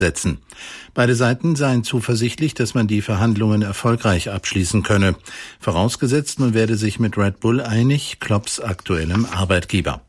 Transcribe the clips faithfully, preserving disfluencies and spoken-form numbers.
setzen. Beide Seiten seien zuversichtlich, dass man die Verhandlungen erfolgreich abschließen könne. Vorausgesetzt, man werde sich mit Red Bull einig, Klopps aktuellem Arbeitgeber.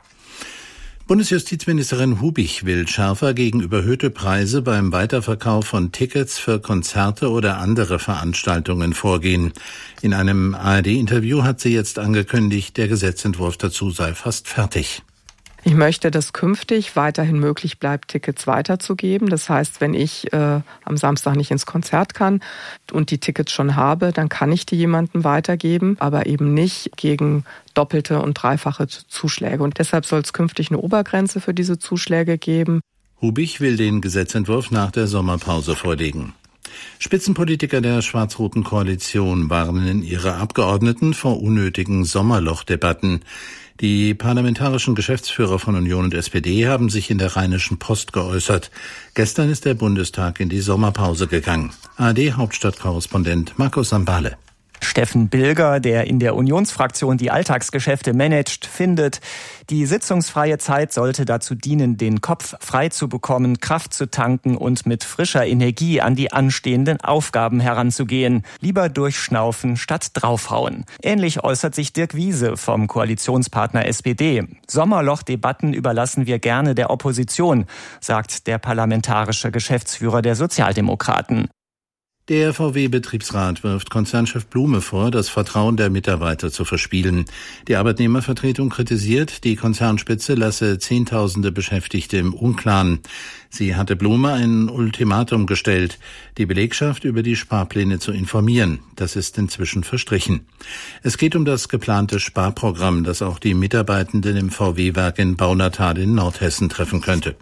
Bundesjustizministerin Hubich will schärfer gegen überhöhte Preise beim Weiterverkauf von Tickets für Konzerte oder andere Veranstaltungen vorgehen. In einem A R D-Interview hat sie jetzt angekündigt, der Gesetzentwurf dazu sei fast fertig. Ich möchte, dass künftig weiterhin möglich bleibt, Tickets weiterzugeben. Das heißt, wenn ich äh, am Samstag nicht ins Konzert kann und die Tickets schon habe, dann kann ich die jemandem weitergeben, aber eben nicht gegen doppelte und dreifache Zuschläge. Und deshalb soll es künftig eine Obergrenze für diese Zuschläge geben. Hubich will den Gesetzentwurf nach der Sommerpause vorlegen. Spitzenpolitiker der schwarz-roten Koalition warnen ihre Abgeordneten vor unnötigen Sommerlochdebatten. Die parlamentarischen Geschäftsführer von Union und S P D haben sich in der Rheinischen Post geäußert. Gestern ist der Bundestag in die Sommerpause gegangen. A R D-Hauptstadtkorrespondent Markus Sambale. Steffen Bilger, der in der Unionsfraktion die Alltagsgeschäfte managt, findet, die sitzungsfreie Zeit sollte dazu dienen, den Kopf frei zu bekommen, Kraft zu tanken und mit frischer Energie an die anstehenden Aufgaben heranzugehen. Lieber durchschnaufen statt draufhauen. Ähnlich äußert sich Dirk Wiese vom Koalitionspartner S P D. Sommerlochdebatten überlassen wir gerne der Opposition, sagt der parlamentarische Geschäftsführer der Sozialdemokraten. Der V W-Betriebsrat wirft Konzernchef Blume vor, das Vertrauen der Mitarbeiter zu verspielen. Die Arbeitnehmervertretung kritisiert, die Konzernspitze lasse Zehntausende Beschäftigte im Unklaren. Sie hatte Blume ein Ultimatum gestellt, die Belegschaft über die Sparpläne zu informieren. Das ist inzwischen verstrichen. Es geht um das geplante Sparprogramm, das auch die Mitarbeitenden im V W-Werk in Baunatal in Nordhessen treffen könnte.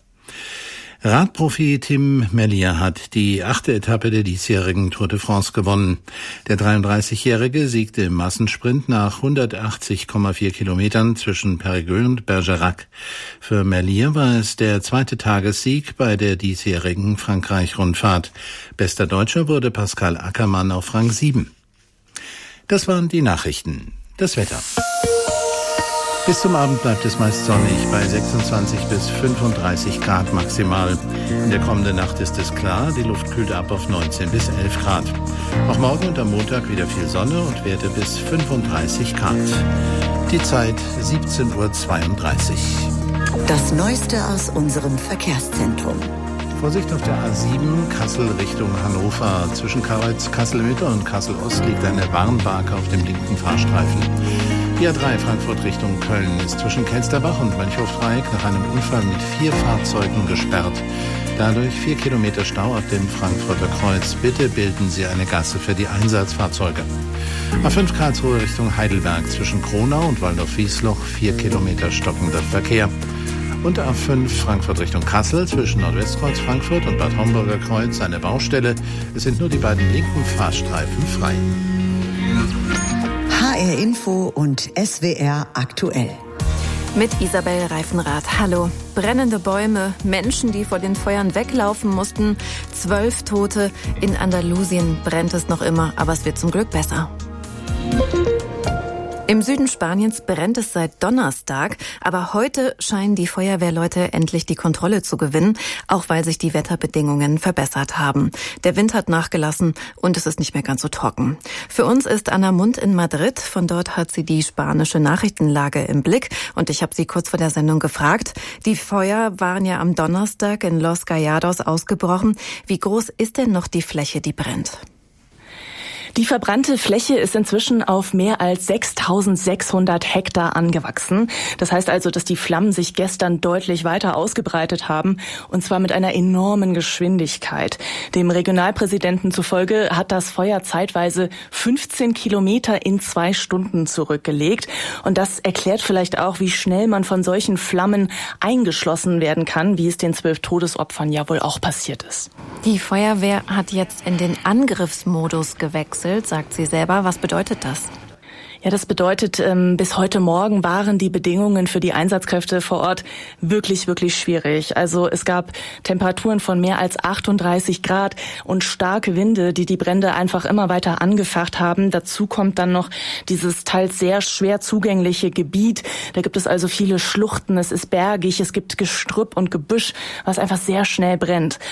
Radprofi Tim Merlier hat die achte Etappe der diesjährigen Tour de France gewonnen. Der dreiunddreißigjährige siegte im Massensprint nach hundertachtzig Komma vier Kilometern zwischen Périgueux und Bergerac. Für Merlier war es der zweite Tagessieg bei der diesjährigen Frankreich-Rundfahrt. Bester Deutscher wurde Pascal Ackermann auf Rang sieben. Das waren die Nachrichten. Das Wetter. Bis zum Abend bleibt es meist sonnig bei sechsundzwanzig bis fünfunddreißig Grad maximal. In der kommenden Nacht ist es klar, die Luft kühlt ab auf neunzehn bis elf Grad. Auch morgen und am Montag wieder viel Sonne und Werte bis fünfunddreißig Grad. Die Zeit siebzehn Uhr zweiunddreißig. Das Neueste aus unserem Verkehrszentrum. Vorsicht auf der A sieben, Kassel Richtung Hannover. Zwischen Karlsruhe Kassel-Mitte und Kassel-Ost liegt eine Warnbarke auf dem linken Fahrstreifen. Die A drei Frankfurt Richtung Köln ist zwischen Kelsterbach und Mönchhofdreieck nach einem Unfall mit vier Fahrzeugen gesperrt. Dadurch vier Kilometer Stau ab dem Frankfurter Kreuz. Bitte bilden Sie eine Gasse für die Einsatzfahrzeuge. A fünf Karlsruhe Richtung Heidelberg zwischen Kronau und Waldorf-Wiesloch vier Kilometer stockender Verkehr. Und A fünf Frankfurt Richtung Kassel zwischen Nordwestkreuz Frankfurt und Bad Homburger Kreuz eine Baustelle. Es sind nur die beiden linken Fahrstreifen frei. H R Info und S W R aktuell. Mit Isabel Reifenrath. Hallo. Brennende Bäume, Menschen, die vor den Feuern weglaufen mussten, zwölf Tote. In Andalusien brennt es noch immer, aber es wird zum Glück besser. Im Süden Spaniens brennt es seit Donnerstag, aber heute scheinen die Feuerwehrleute endlich die Kontrolle zu gewinnen, auch weil sich die Wetterbedingungen verbessert haben. Der Wind hat nachgelassen und es ist nicht mehr ganz so trocken. Für uns ist Anna Mund in Madrid. Von dort hat sie die spanische Nachrichtenlage im Blick und ich habe sie kurz vor der Sendung gefragt. Die Feuer waren ja am Donnerstag in Los Gallados ausgebrochen. Wie groß ist denn noch die Fläche, die brennt? Die verbrannte Fläche ist inzwischen auf mehr als sechstausendsechshundert Hektar angewachsen. Das heißt also, dass die Flammen sich gestern deutlich weiter ausgebreitet haben, und zwar mit einer enormen Geschwindigkeit. Dem Regionalpräsidenten zufolge hat das Feuer zeitweise fünfzehn Kilometer in zwei Stunden zurückgelegt. Und das erklärt vielleicht auch, wie schnell man von solchen Flammen eingeschlossen werden kann, wie es den zwölf Todesopfern ja wohl auch passiert ist. Die Feuerwehr hat jetzt in den Angriffsmodus gewechselt, sagt sie selber. Was bedeutet das? Ja, das bedeutet, ähm, bis heute Morgen waren die Bedingungen für die Einsatzkräfte vor Ort wirklich, wirklich schwierig. Also es gab Temperaturen von mehr als achtunddreißig Grad und starke Winde, die die Brände einfach immer weiter angefacht haben. Dazu kommt dann noch dieses teils sehr schwer zugängliche Gebiet. Da gibt es also viele Schluchten, es ist bergig, es gibt Gestrüpp und Gebüsch, was einfach sehr schnell brennt.